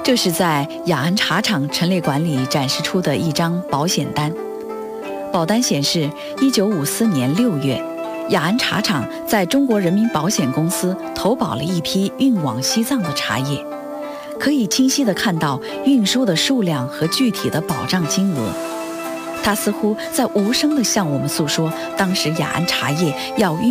这是在雅安茶厂陈列馆里展示出的一张保险单。保单显示，1954年6月，雅安茶厂在中国人民保险公司投保了一批运往西藏的茶叶，可以清晰地看到运输的数量和具体的保障金额。它似乎在无声地向我们诉说，当时雅安茶叶要运